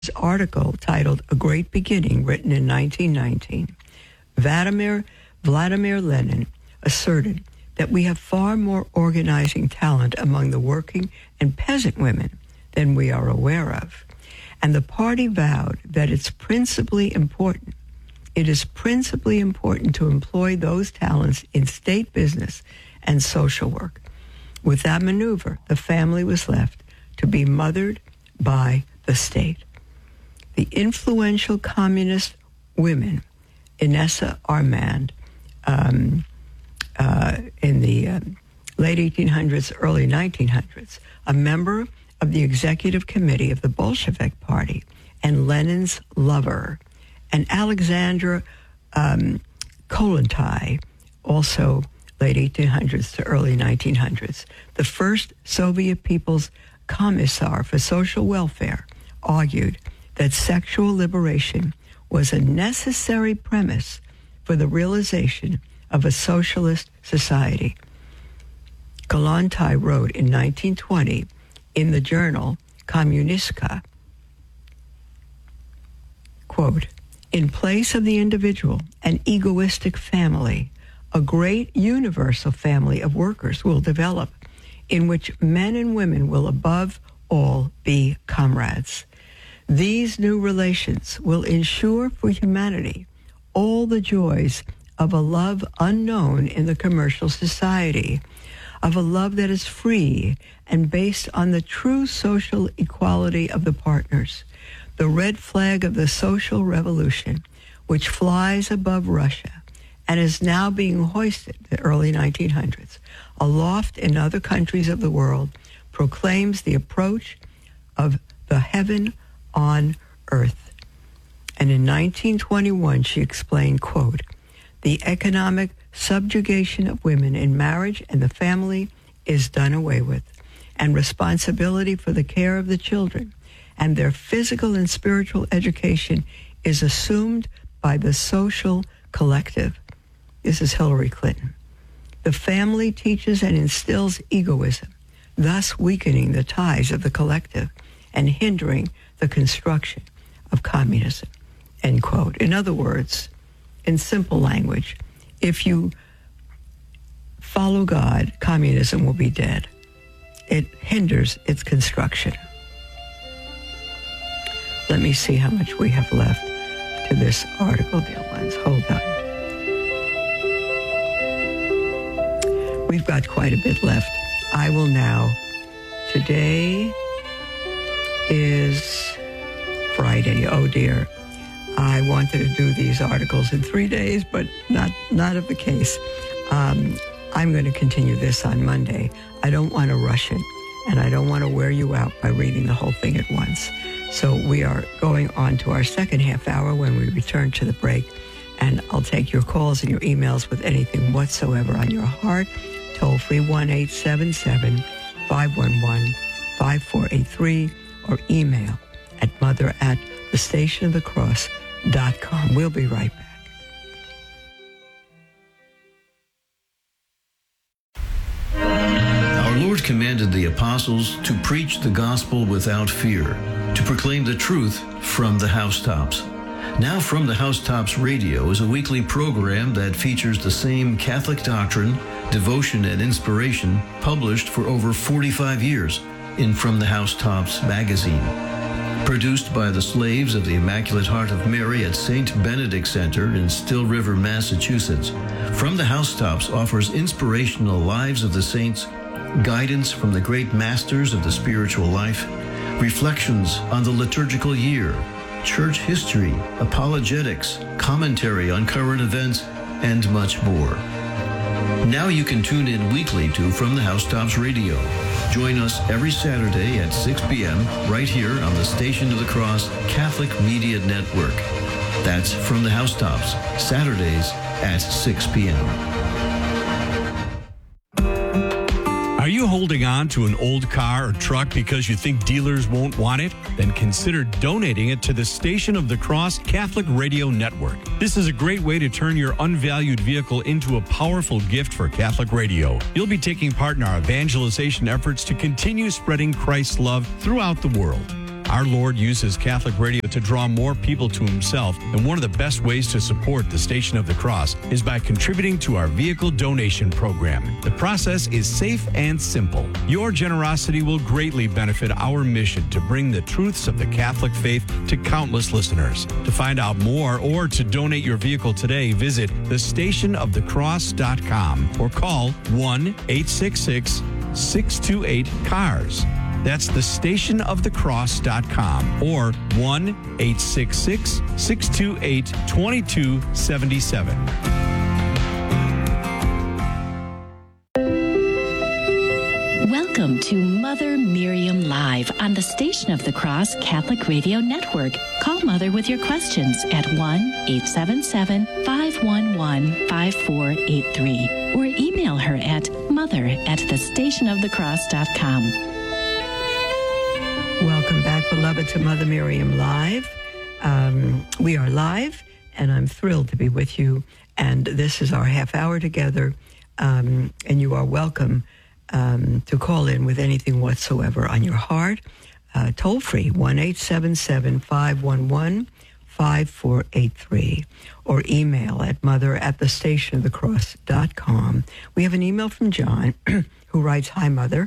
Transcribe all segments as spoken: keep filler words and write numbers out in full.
article titled A Great Beginning, written in nineteen nineteen, Vladimir, Vladimir Lenin asserted that we have far more organizing talent among the working and peasant women than we are aware of. And the party vowed that it's principally important, it is principally important to employ those talents in state business and social work. With that maneuver, the family was left to be mothered by the state. The influential communist women, Inessa Armand, um, uh, in the uh, late eighteen hundreds, early nineteen hundreds, a member of the executive committee of the Bolshevik Party, and Lenin's lover, and Alexandra um, Kollontai, also late eighteen hundreds to early nineteen hundreds, the first Soviet People's Commissar for Social Welfare, argued that sexual liberation was a necessary premise for the realization of a socialist society. Kollontai wrote in nineteen twenty in the journal Kommunistka, quote, "In place of the individual and egoistic family, a great universal family of workers will develop in which men and women will above all be comrades. These new relations will ensure for humanity all the joys of a love unknown in the commercial society, of a love that is free and based on the true social equality of the partners, the red flag of the social revolution, which flies above Russia and is now being hoisted in the early nineteen hundreds, aloft in other countries of the world, proclaims the approach of the heaven on earth." And in nineteen twenty-one, she explained, quote, "The economic subjugation of women in marriage and the family is done away with, and responsibility for the care of the children and their physical and spiritual education is assumed by the social collective." This is Hillary Clinton. "The family teaches and instills egoism, thus weakening the ties of the collective and hindering the construction of communism," end quote. In other words, in simple language, if you follow God, communism will be dead. It hinders its construction. Let me see how much we have left to this article, dear ones. Hold on. We've got quite a bit left. I will now, today is Friday. Oh dear. I wanted to do these articles in three days, but not not of the case. Um, I'm going to continue this on Monday. I don't want to rush it, and I don't want to wear you out by reading the whole thing at once. So we are going on to our second half hour when we return to the break, and I'll take your calls and your emails with anything whatsoever on your heart. Toll free one eight seven seven, five one one, five four eight three or email at mother at the station of the cross dot com. We'll be right back. Our Lord commanded the apostles to preach the gospel without fear, to proclaim the truth from the housetops. Now From the Housetops Radio is a weekly program that features the same Catholic doctrine, devotion, and inspiration published for over forty-five years in From the Housetops magazine. Produced by the slaves of the Immaculate Heart of Mary at Saint Benedict Center in Still River, Massachusetts, From the Housetops offers inspirational lives of the saints, guidance from the great masters of the spiritual life, reflections on the liturgical year, church history, apologetics, commentary on current events, and much more. Now you can tune in weekly to From the Housetops Radio. Join us every Saturday at six p.m. right here on the Station of the Cross Catholic Media Network. That's From the Housetops, Saturdays at six p.m. Are you holding on to an old car or truck because you think dealers won't want it? Then consider donating it to the Station of the Cross Catholic Radio Network. This is a great way to turn your unvalued vehicle into a powerful gift for Catholic radio. You'll be taking part in our evangelization efforts to continue spreading Christ's love throughout the world. Our Lord uses Catholic radio to draw more people to himself, and one of the best ways to support the Station of the Cross is by contributing to our vehicle donation program. The process is safe and simple. Your generosity will greatly benefit our mission to bring the truths of the Catholic faith to countless listeners. To find out more or to donate your vehicle today, visit the station of the cross dot com or call one eight six six, six two eight, C A R S. That's the station of the cross dot com or one eight six six, six two eight, two two seven seven. Welcome to Mother Miriam Live on the Station of the Cross Catholic Radio Network. Call Mother with your questions at one eight seven seven, five one one, five four eight three or email her at mother at the station of the cross dot com. Welcome back, beloved, to Mother Miriam Live. Um, we are live, and I'm thrilled to be with you. And this is our half hour together, um, and you are welcome um, to call in with anything whatsoever on your heart. Uh, toll free, one eight seven seven, five one one, five four eight three, or email at mother at the station of the cross dot com. We have an email from John who writes, "Hi, Mother.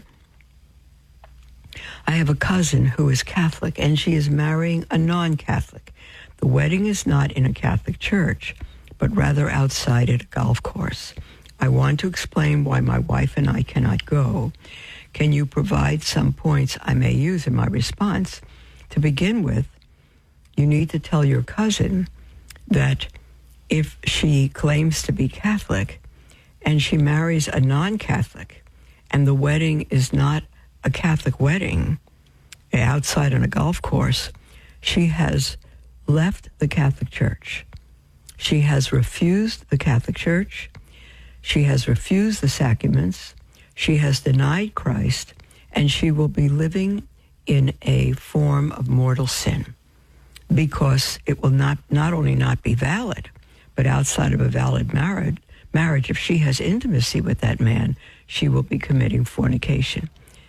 I have a cousin who is Catholic, and she is marrying a non-Catholic. The wedding is not in a Catholic church, but rather outside at a golf course. I want to explain why my wife and I cannot go. Can you provide some points I may use in my response? To begin with, you need to tell your cousin that if she claims to be Catholic and she marries a non-Catholic and the wedding is not a Catholic wedding outside on a golf course, she has left the Catholic Church. She has refused the Catholic Church. She has refused the sacraments. She has denied Christ, and she will be living in a form of mortal sin because it will not, not only not be valid, but outside of a valid marriage, marriage, if she has intimacy with that man, she will be committing fornication.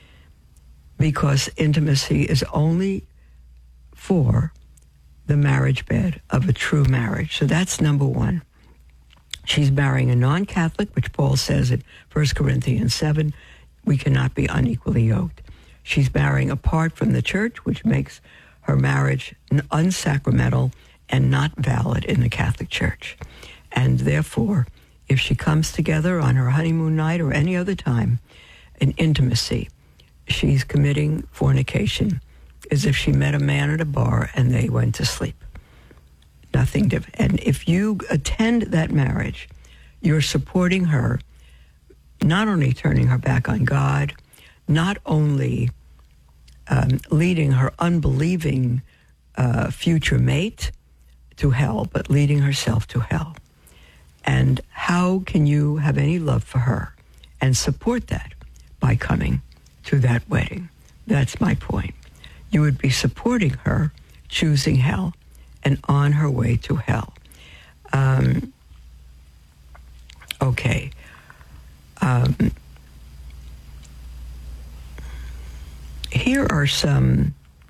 Because intimacy is only for the marriage bed of a true marriage. So that's number one. She's marrying a non-Catholic, which Paul says in First Corinthians seven, we cannot be unequally yoked. She's marrying apart from the church, which makes her marriage unsacramental and not valid in the Catholic Church. And therefore, if she comes together on her honeymoon night or any other time in intimacy, she's committing fornication as if she met a man at a bar and they went to sleep. Nothing different. And if you attend that marriage, you're supporting her, not only turning her back on God, not only um, leading her unbelieving uh, future mate to hell, but leading herself to hell. And how can you have any love for her and support that by coming to that wedding? That's my point. You would be supporting her choosing hell and on her way to hell. Um, okay. Um, here are some,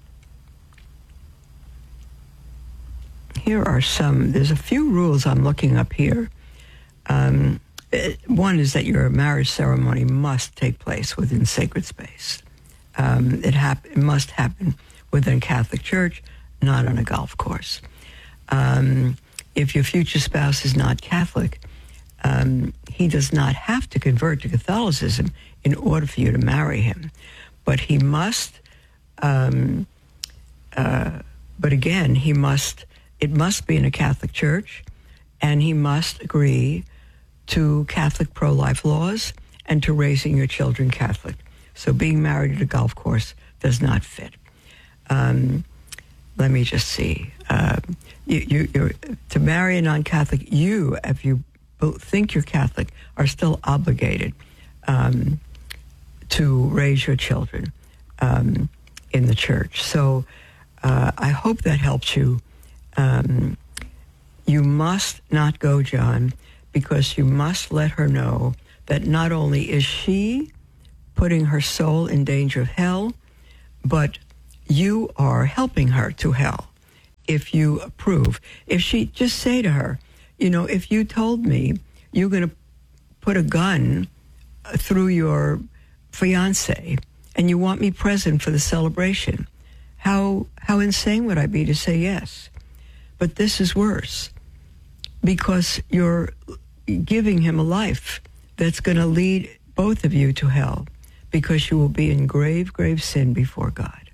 here are some, there's a few rules I'm looking up here. Um, one is that your marriage ceremony must take place within sacred space. Um, it, hap- it must happen within Catholic Church, not on a golf course. Um, if your future spouse is not Catholic, um, he does not have to convert to Catholicism in order for you to marry him. But he must, um, uh, but again, he must, it must be in a Catholic church, and he must agree to Catholic pro-life laws and to raising your children Catholic. So being married at a golf course does not fit. Um, let me just see. Uh, you, you, you're, to marry a non-Catholic, you, if you think you're Catholic, are still obligated um, to raise your children um, in the church. So uh, I hope that helps you. Um, you must not go, John, because you must let her know that not only is she putting her soul in danger of hell, but you are helping her to hell if you approve. If she, just say to her, you know, if you told me you're going to put a gun through your fiance and you want me present for the celebration, how how insane would I be to say yes? But this is worse, because you're giving him a life that's going to lead both of you to hell, because you will be in grave, grave sin before God.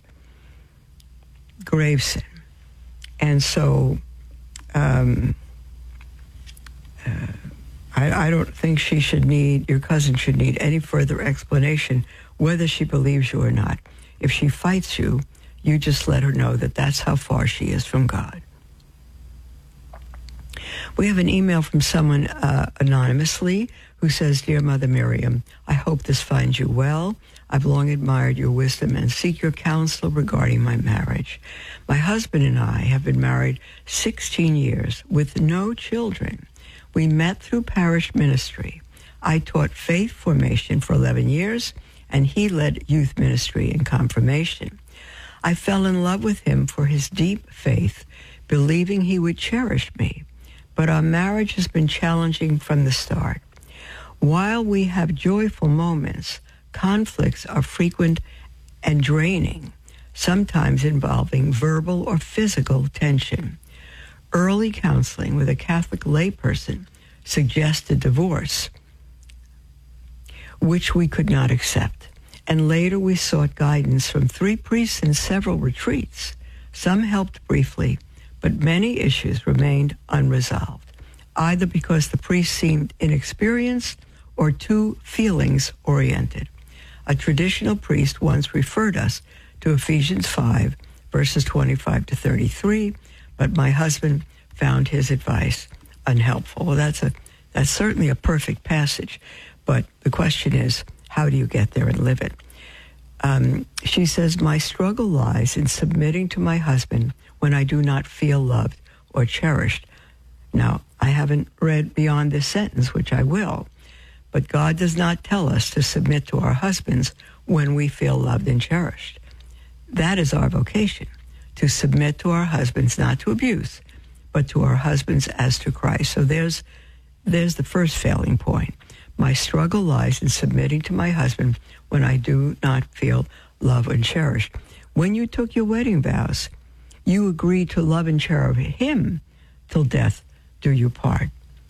Grave sin. And so um, uh, I, I don't think she should need, your cousin should need any further explanation whether she believes you or not. If she fights you, you just let her know that that's how far she is from God. We have an email from someone uh, anonymously who says, Dear Mother Miriam, I hope this finds you well. I've long admired your wisdom and seek your counsel regarding my marriage. My husband and I have been married sixteen years with no children. We met through parish ministry. I taught faith formation for eleven years, and he led youth ministry and confirmation. I fell in love with him for his deep faith, believing he would cherish me. But our marriage has been challenging from the start. While we have joyful moments, conflicts are frequent and draining, sometimes involving verbal or physical tension. Early counseling with a Catholic layperson suggested divorce, which we could not accept. And later we sought guidance from three priests and several retreats. Some helped briefly, but many issues remained unresolved, either because the priest seemed inexperienced or too feelings-oriented. A traditional priest once referred us to Ephesians five, verses twenty-five to thirty-three, but my husband found his advice unhelpful. Well, that's a that's certainly a perfect passage, but the question is, how do you get there and live it? Um, she says, my struggle lies in submitting to my husband when I do not feel loved or cherished. Now, I haven't read beyond this sentence, which I will, but God does not tell us to submit to our husbands when we feel loved and cherished. That is our vocation, to submit to our husbands, not to abuse, but to our husbands as to Christ. So there's there's the first failing point. My struggle lies in submitting to my husband when I do not feel loved and cherished. When you took your wedding vows, you agreed to love and cherish him till death do you part.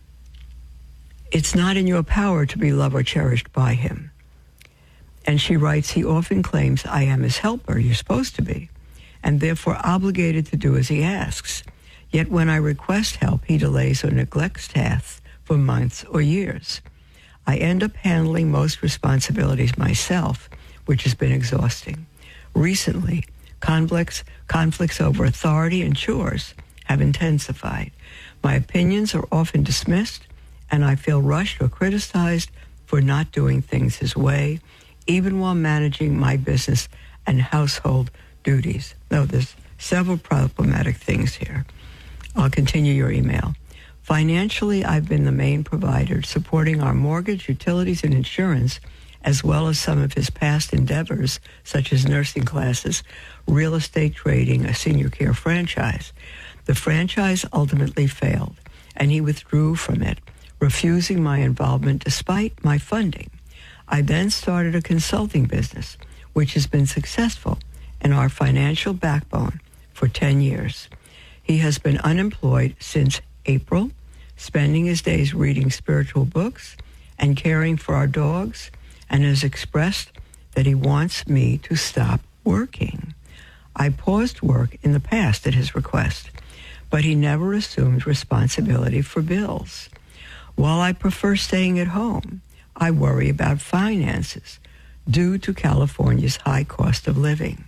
It's not in your power to be loved or cherished by him. And she writes, he often claims I am his helper, you're supposed to be, and therefore obligated to do as he asks. Yet when I request help, he delays or neglects tasks for months or years. I end up handling most responsibilities myself, which has been exhausting. Recently, conflicts, conflicts over authority and chores have intensified. My opinions are often dismissed, and I feel rushed or criticized for not doing things his way, even while managing my business and household duties. Though there's several problematic things here. I'll continue your email. Financially, I've been the main provider, supporting our mortgage, utilities, and insurance, as well as some of his past endeavors, such as nursing classes, real estate trading, a senior care franchise. The franchise ultimately failed, and he withdrew from it, refusing my involvement despite my funding. I then started a consulting business, which has been successful and our financial backbone for ten years. He has been unemployed since April, spending his days reading spiritual books and caring for our dogs, and has expressed that he wants me to stop working. I paused work in the past at his request, but he never assumed responsibility for bills. While I prefer staying at home, I worry about finances due to California's high cost of living.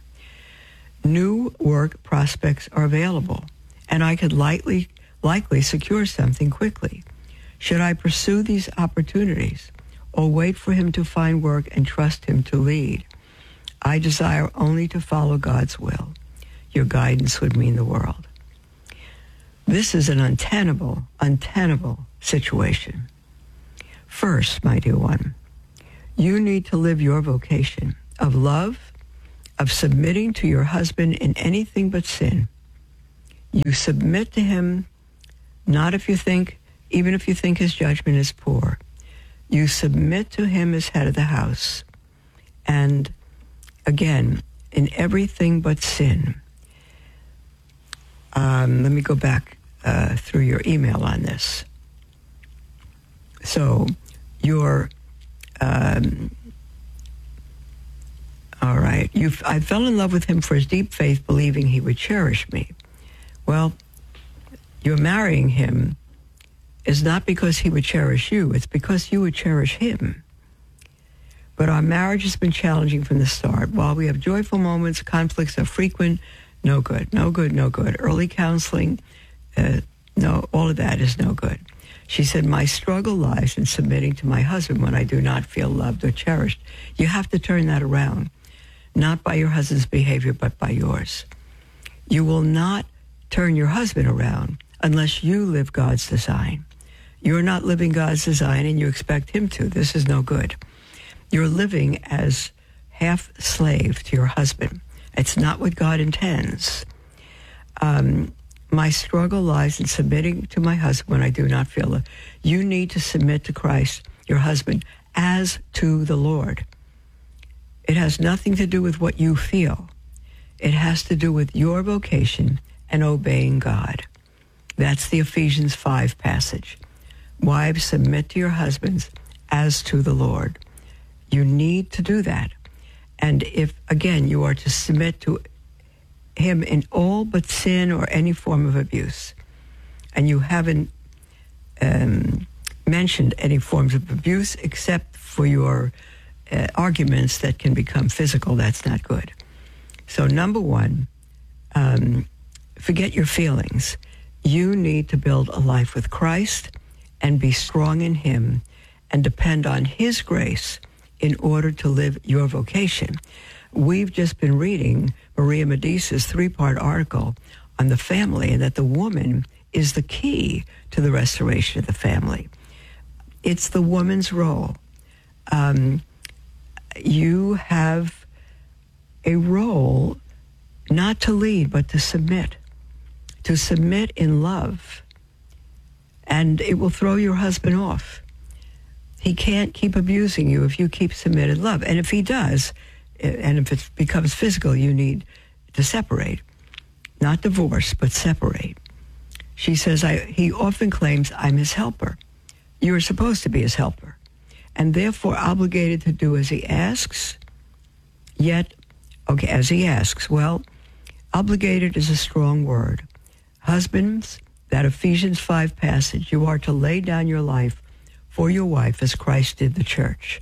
New work prospects are available, and I could likely likely secure something quickly. Should I pursue these opportunities or wait for him to find work and trust him to lead? I desire only to follow God's will. Your guidance would mean the world. This is an untenable, untenable situation. First, my dear one, you need to live your vocation of love of submitting to your husband in anything but sin. You submit to him, not if you think, even if you think his judgment is poor. You submit to him as head of the house. And again, in everything but sin. Um, let me go back uh, through your email on this. So, your, um, all right, you. I fell in love with him for his deep faith, believing he would cherish me. Well, you're marrying him is not because he would cherish you, it's because you would cherish him. But our marriage has been challenging from the start. While we have joyful moments, conflicts are frequent. No good, no good, no good. Early counseling, uh, no, all of that is no good. She said, my struggle lies in submitting to my husband when I do not feel loved or cherished. You have to turn that around, not by your husband's behavior, but by yours. You will not turn your husband around unless you live God's design. You're not living God's design and you expect him to. This is no good. You're living as half slave to your husband. It's not what God intends. Um, my struggle lies in submitting to my husband when I do not feel it. You need to submit to Christ, your husband, as to the Lord. It has nothing to do with what you feel. It has to do with your vocation and obeying God. That's the Ephesians five passage. Wives, submit to your husbands as to the Lord. You need to do that. And if, again, you are to submit to him in all but sin or any form of abuse, and you haven't um, mentioned any forms of abuse except for your uh, arguments that can become physical, that's not good. So number one, um, forget your feelings. You need to build a life with Christ and be strong in him and depend on his grace in order to live your vocation. We've just been reading Maria Medice's three-part article on the family and that the woman is the key to the restoration of the family. It's the woman's role. Um, you have a role not to lead, but to submit. To submit in love. And it will throw your husband off. He can't keep abusing you if you keep submitted love. And if he does, and if it becomes physical, you need to separate. Not divorce, but separate. She says, I, he often claims I'm his helper. You're supposed to be his helper. And therefore obligated to do as he asks. Yet, okay, as he asks. Well, obligated is a strong word. Husbands, that Ephesians five passage, you are to lay down your life for your wife as Christ did the church.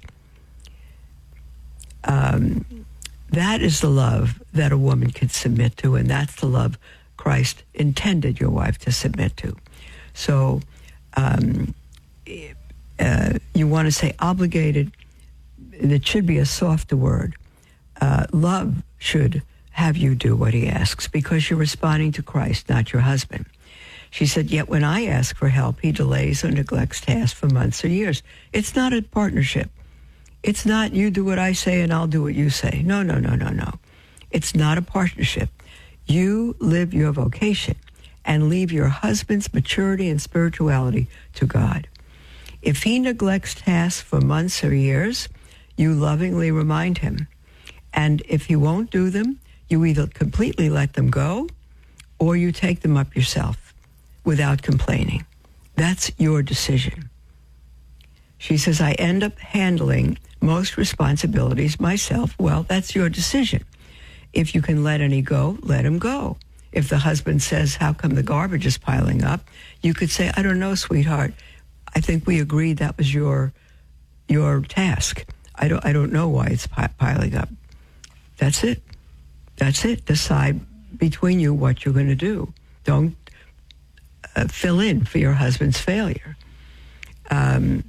Um, that is the love that a woman can submit to, and that's the love Christ intended your wife to submit to. So um, uh, you want to say obligated, it should be a softer word. Uh, love should have you do what he asks because you're responding to Christ, not your husband. She said, yet when I ask for help, he delays or neglects tasks for months or years. It's not a partnership. It's not you do what I say and I'll do what you say. No, no, no, no, no. It's not a partnership. You live your vocation and leave your husband's maturity and spirituality to God. If he neglects tasks for months or years, you lovingly remind him. And if he won't do them, you either completely let them go or you take them up yourself without complaining. That's your decision. She says, I end up handling most responsibilities myself. Well, that's your decision. If you can let any go, let him go. If the husband says, how come the garbage is piling up? You could say, I don't know, sweetheart. I think we agreed that was your your task. I don't, I don't know why it's pi- piling up. That's it. That's it. Decide between you what you're going to do. Don't uh, fill in for your husband's failure. Um,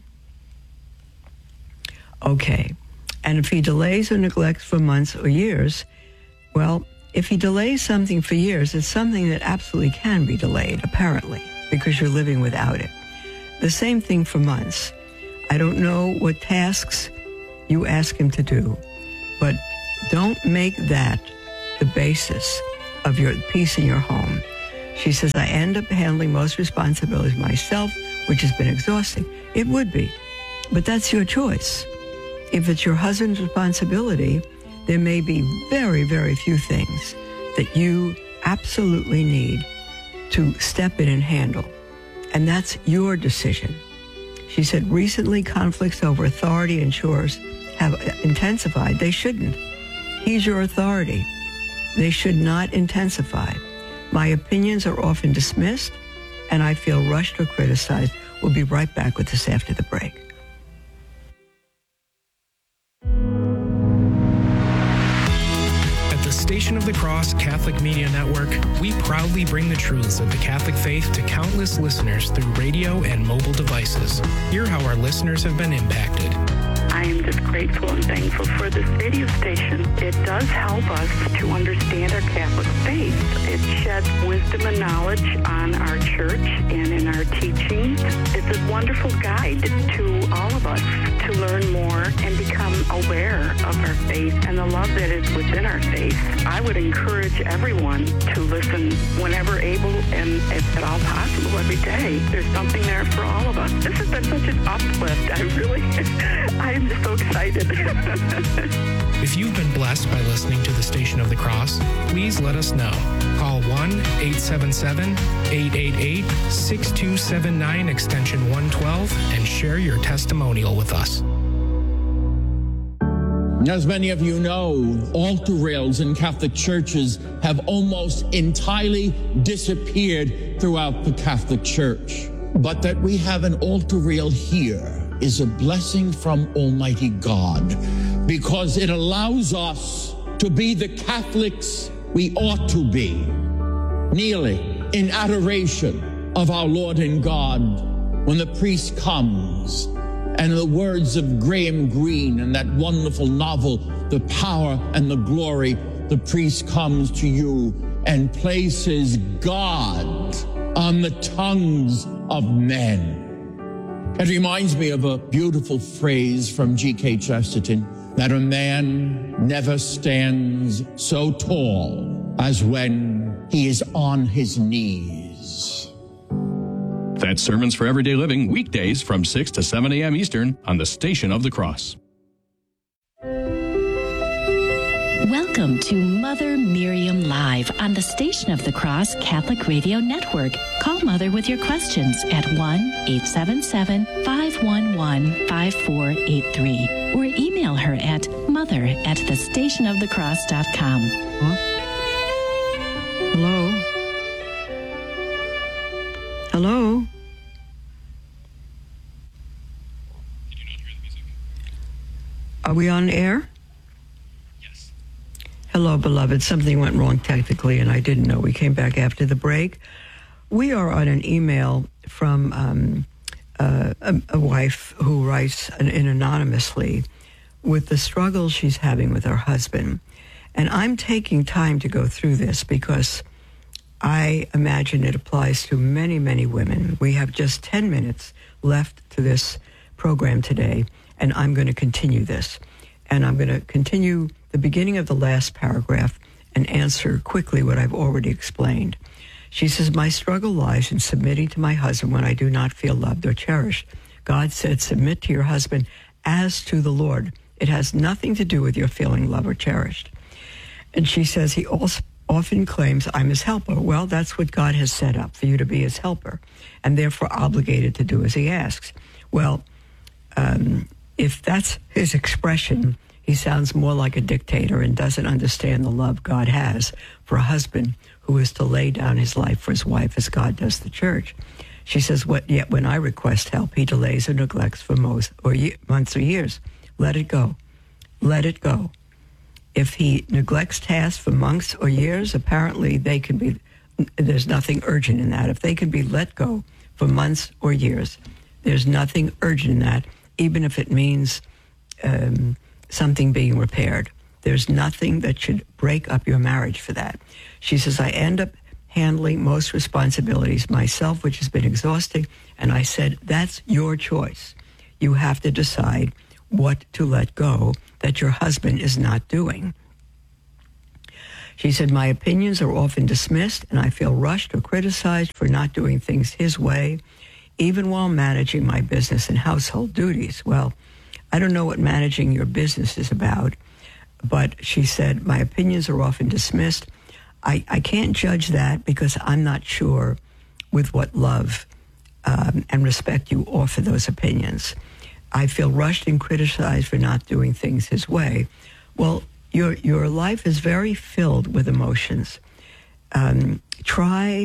okay. And if he delays or neglects for months or years, well, if he delays something for years, it's something that absolutely can be delayed, apparently, because you're living without it. The same thing for months. I don't know what tasks you ask him to do, but don't make that the basis of your peace in your home. She says, I end up handling most responsibilities myself, which has been exhausting. It would be, but that's your choice. If it's your husband's responsibility, there may be very, very few things that you absolutely need to step in and handle. And that's your decision. She said, recently conflicts over authority and chores have intensified. They shouldn't. He's your authority. They should not intensify. My opinions are often dismissed, and I feel rushed or criticized. We'll be right back with this after the break. Station of the Cross Catholic Media Network, we proudly bring the truths of the Catholic faith to countless listeners through radio and mobile devices. Hear how our listeners have been impacted. I am just grateful and thankful for this radio station. It does help us to understand our Catholic faith. It sheds wisdom and knowledge on our church and in our teachings. It's a wonderful guide to all of us to learn more and become aware of our faith and the love that is within our faith. I would encourage everyone to listen whenever able and if at all possible every day. There's something there for all of us. This has been such an uplift. I really, I'm just so excited. If you've been blessed by listening to the Station of the Cross, please let us know. Call one eight seven seven, eight eight eight, six two seven nine extension one twelve and share your testimonial with us. As many of you know, altar rails in Catholic churches have almost entirely disappeared throughout the Catholic Church. But that we have an altar rail here is a blessing from Almighty God, because it allows us to be the Catholics we ought to be, kneeling in adoration of our Lord and God when the priest comes. And the words of Graham Greene and that wonderful novel, The Power and the Glory, the priest comes to you and places God on the tongues of men. It reminds me of a beautiful phrase from G K Chesterton, that a man never stands so tall as when he is on his knees. That's Sermons for Everyday Living, weekdays from six to seven a.m. Eastern on the Station of the Cross. Welcome to Mother Miriam Live on the Station of the Cross Catholic Radio Network. Call Mother with your questions at one eight seven seven, five one one, five four eight three or email her at mother at the station of the cross dot com. Huh? Hello? Hello? Are we on air? Yes. Hello, beloved. Something went wrong technically, and I didn't know. We came back after the break. We are on an email from um, uh, a, a wife who writes an, in anonymously with the struggle she's having with her husband. And I'm taking time to go through this because I imagine it applies to many, many women. We have just ten minutes left to this program today, and I'm going to continue this. And I'm going to continue the beginning of the last paragraph and answer quickly what I've already explained. She says, my struggle lies in submitting to my husband when I do not feel loved or cherished. God said, submit to your husband as to the Lord. It has nothing to do with your feeling loved or cherished. And she says, he also often claims I'm his helper. Well, that's what God has set up, for you to be his helper, and therefore obligated to do as he asks. Well, um, if that's his expression, he sounds more like a dictator and doesn't understand the love God has for a husband who is to lay down his life for his wife as God does the church. She says, what, yet when I request help, he delays or neglects for most, or ye- months or years. Let it go. Let it go. If he neglects tasks for months or years, apparently they can be, there's nothing urgent in that. If they can be let go for months or years, there's nothing urgent in that, even if it means um, something being repaired. There's nothing that should break up your marriage for that. She says, I end up handling most responsibilities myself, which has been exhausting. And I said, that's your choice. You have to decide what to let go that your husband is not doing. She said, my opinions are often dismissed, and I feel rushed or criticized for not doing things his way, even while managing my business and household duties. Well, I don't know what managing your business is about, but she said, my opinions are often dismissed. I, I can't judge that because I'm not sure with what love um, and respect you offer those opinions. I feel rushed and criticized for not doing things his way. Well, your your life is very filled with emotions. Um, try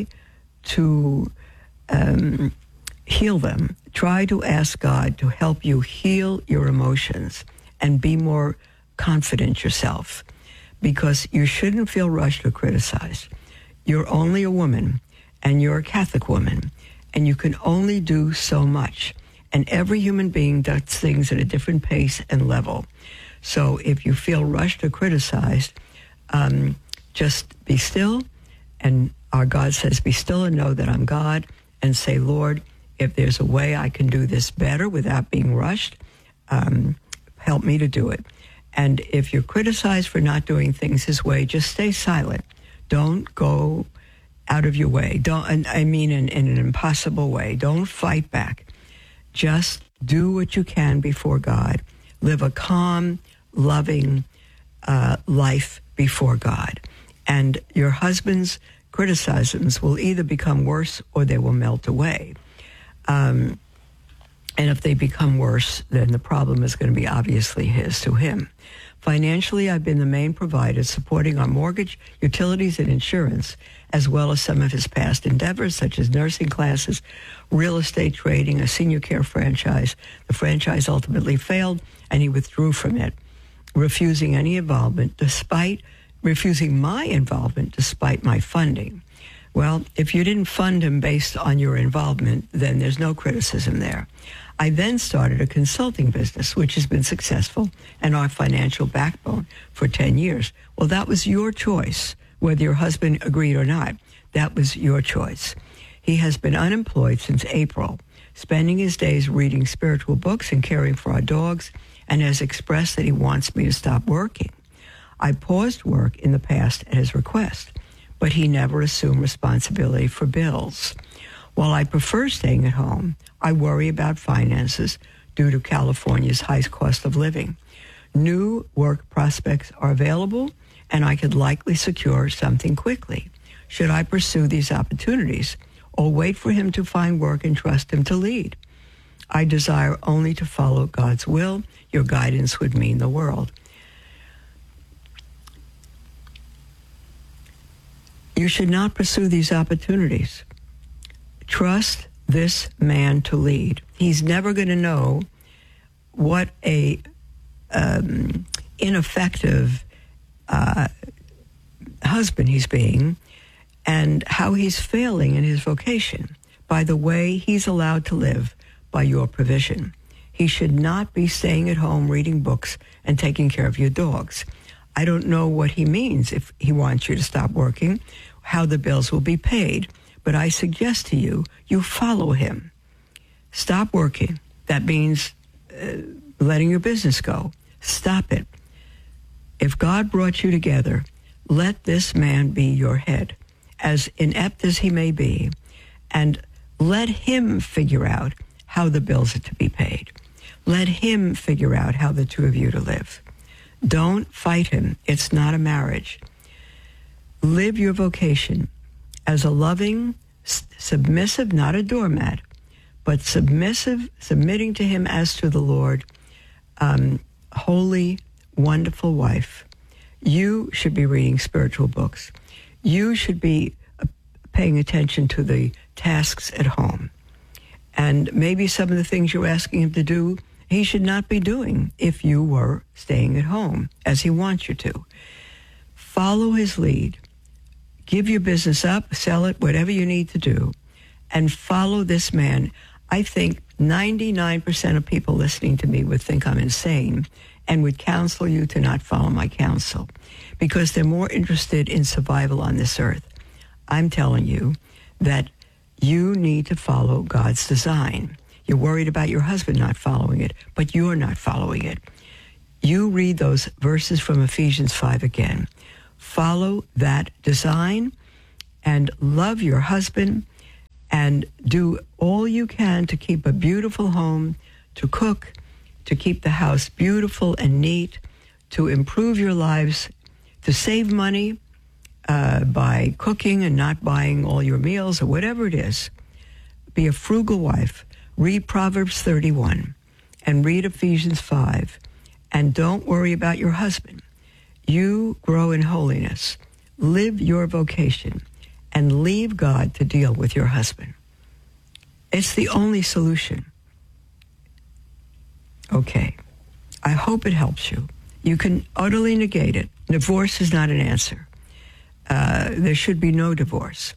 to um, heal them. Try to ask God to help you heal your emotions and be more confident yourself, because you shouldn't feel rushed or criticized. You're only a woman, and you're a Catholic woman, and you can only do so much. And every human being does things at a different pace and level. So if you feel rushed or criticized, um, just be still. And our God says, be still and know that I'm God, and say, Lord, if there's a way I can do this better without being rushed, um, help me to do it. And if you're criticized for not doing things his way, just stay silent. Don't go out of your way. Don't, I mean, in, in an impossible way. Don't fight back. Just do what you can before God. Live a calm, loving uh, life before God. And your husband's criticisms will either become worse or they will melt away. Um, and if they become worse, then the problem is going to be obviously his to him. Financially, I've been the main provider, supporting our mortgage, utilities, and insurance, as well as some of his past endeavors, such as nursing classes, real estate trading, a senior care franchise. The franchise ultimately failed, and he withdrew from it, refusing any involvement, despite refusing my involvement, despite my funding. Well, if you didn't fund him based on your involvement, then there's no criticism there. I then started a consulting business, which has been successful and our financial backbone for ten years. Well, that was your choice, whether your husband agreed or not. That was your choice. He has been unemployed since April, spending his days reading spiritual books and caring for our dogs, and has expressed that he wants me to stop working. I paused work in the past at his request, but he never assumed responsibility for bills. While I prefer staying at home, I worry about finances due to California's high cost of living. New work prospects are available, and I could likely secure something quickly. Should I pursue these opportunities or wait for him to find work and trust him to lead? I desire only to follow God's will. Your guidance would mean the world. You should not pursue these opportunities. Trust this man to lead. He's never going to know what a um, ineffective uh, husband he's being and how he's failing in his vocation by the way he's allowed to live by your provision. He should not be staying at home reading books and taking care of your dogs. I don't know what he means if he wants you to stop working, how the bills will be paid. But I suggest to you, you follow him. Stop working. That means uh, letting your business go. Stop it. If God brought you together, let this man be your head, as inept as he may be, and let him figure out how the bills are to be paid. Let him figure out how the two of you to live. Don't fight him. It's not a marriage. Live your vocation as a loving, submissive, not a doormat, but submissive, submitting to him as to the Lord, um, holy, wonderful wife. You should be reading spiritual books. You should be uh, paying attention to the tasks at home. And maybe some of the things you're asking him to do, he should not be doing if you were staying at home, as he wants you to. Follow his lead. Give your business up, sell it, whatever you need to do, and follow this man. I think ninety-nine percent of people listening to me would think I'm insane and would counsel you to not follow my counsel because they're more interested in survival on this earth. I'm telling you that you need to follow God's design. You're worried about your husband not following it, but you're not following it. You read those verses from Ephesians five again. follow that design and love your husband and do all you can to keep a beautiful home, to cook, to keep the house beautiful and neat, to improve your lives, to save money uh, by cooking and not buying all your meals or whatever it is. Be a frugal wife. Read Proverbs thirty-one and read Ephesians five. And don't worry about your husband. You grow in holiness. Live your vocation and leave God to deal with your husband. It's the only solution. Okay. I hope it helps you. You can utterly negate it. Divorce is not an answer. Uh, there should be no divorce.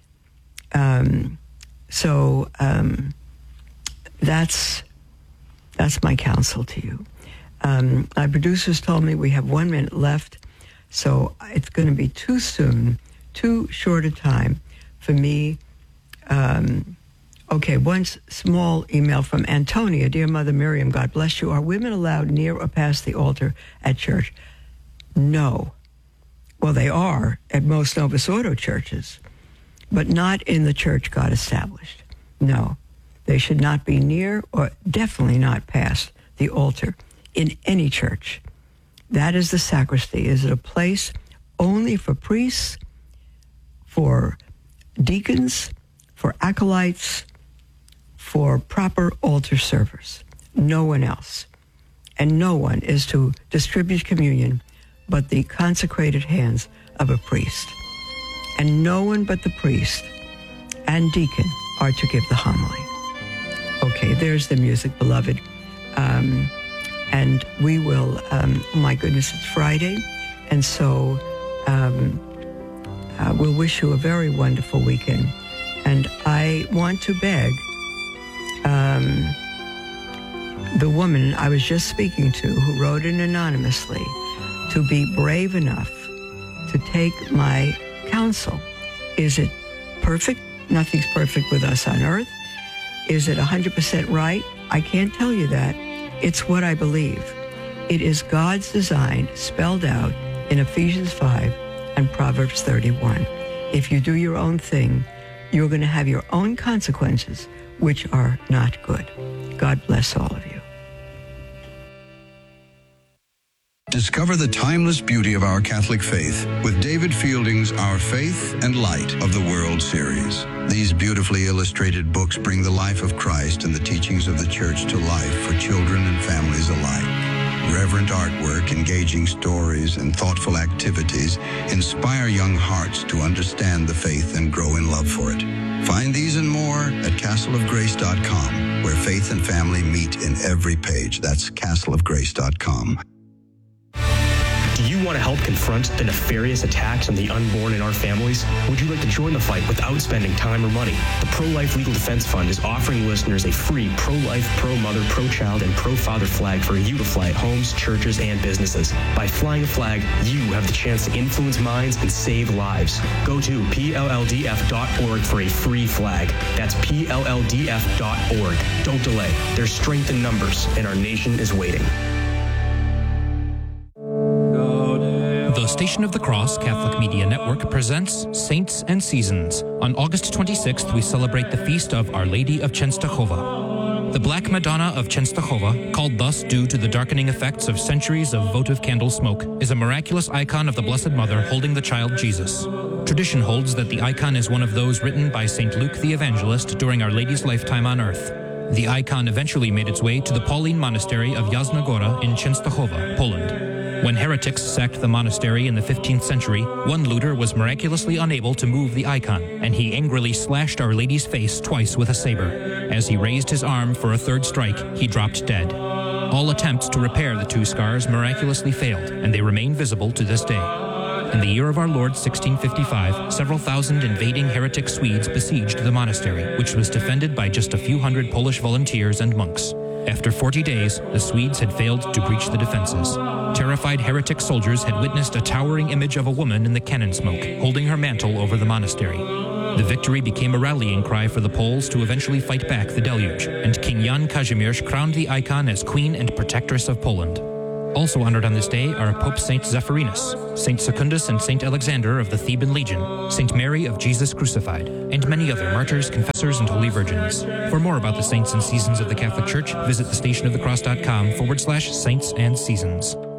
Um, so um, that's that's my counsel to you. Um, my producers told me we have one minute left, so it's going to be too soon, too short a time for me. Um, okay, one s- small email from Antonia. Dear Mother Miriam, God bless you. Are women allowed near or past the altar at church? No. Well, they are at most Novus Ordo churches, but not in the church God established. No. They should not be near or definitely not past the altar in any church. That is the sacristy. Is it a place only for priests, for deacons, for acolytes, for proper altar servers? No one else. And no one is to distribute communion but the consecrated hands of a priest. And no one but the priest and deacon are to give the homily. Okay, there's the music, beloved. Um, and we will, um, oh my goodness, it's Friday. And so um, uh, we'll wish you a very wonderful weekend. And I want to beg um, the woman I was just speaking to, who wrote in anonymously, to be brave enough to take my counsel. Is it perfect? Nothing's perfect with us on earth. Is it one hundred percent right? I can't tell you that. It's what I believe. It is God's design spelled out in Ephesians five and Proverbs thirty-one. If you do your own thing, you're going to have your own consequences, which are not good. God bless all of you. Discover the timeless beauty of our Catholic faith with David Fielding's Our Faith and Light of the World series. These beautifully illustrated books bring the life of Christ and the teachings of the Church to life for children and families alike. Reverent artwork, engaging stories, and thoughtful activities inspire young hearts to understand the faith and grow in love for it. Find these and more at castle of grace dot com, where faith and family meet in every page. That's castle of grace dot com. Do you want to help confront the nefarious attacks on the unborn in our families? Would you like to join the fight without spending time or money? The Pro-Life Legal Defense Fund is offering listeners a free pro-life, pro-mother, pro-child, and pro-father flag for you to fly at homes, churches, and businesses. By flying a flag, you have the chance to influence minds and save lives. Go to P L L D F dot org for a free flag. That's P L L D F dot org. Don't delay. There's strength in numbers, and our nation is waiting. The Station of the Cross Catholic Media Network presents Saints and Seasons. On August twenty-sixth, we celebrate the feast of Our Lady of Częstochowa. The Black Madonna of Częstochowa, called thus due to the darkening effects of centuries of votive candle smoke, is a miraculous icon of the Blessed Mother holding the child Jesus. Tradition holds that the icon is one of those written by Saint Luke the Evangelist during Our Lady's lifetime on earth. The icon eventually made its way to the Pauline Monastery of Jasna Gora in Częstochowa, Poland. When heretics sacked the monastery in the fifteenth century, one looter was miraculously unable to move the icon, and he angrily slashed Our Lady's face twice with a saber. As he raised his arm for a third strike, he dropped dead. All attempts to repair the two scars miraculously failed, and they remain visible to this day. In the year of our Lord sixteen fifty-five, several thousand invading heretic Swedes besieged the monastery, which was defended by just a few hundred Polish volunteers and monks. After forty days, the Swedes had failed to breach the defenses. Terrified heretic soldiers had witnessed a towering image of a woman in the cannon smoke, holding her mantle over the monastery. The victory became a rallying cry for the Poles to eventually fight back the deluge, and King Jan Kazimierz crowned the icon as Queen and Protectress of Poland. Also honored on this day are Pope Saint Zephyrinus, Saint Secundus and Saint Alexander of the Theban Legion, Saint Mary of Jesus Crucified, and many other martyrs, confessors, and holy virgins. For more about the saints and seasons of the Catholic Church, visit thestationofthecross.com forward slash saints and seasons.